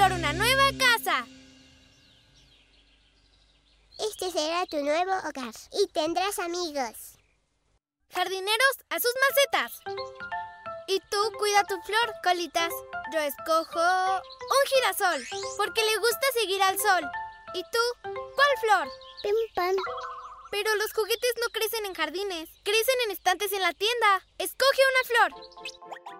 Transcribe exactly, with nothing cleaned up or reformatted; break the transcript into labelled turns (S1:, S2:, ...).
S1: por una nueva casa.
S2: Este será tu nuevo hogar y tendrás amigos.
S1: Jardineros, a sus macetas. Y tú cuida tu flor, Colitas. Yo escojo un girasol, porque le gusta seguir al sol. ¿Y tú? ¿Cuál flor?
S2: Pim pam.
S1: Pero los juguetes no crecen en jardines, crecen en estantes en la tienda. Escoge una flor.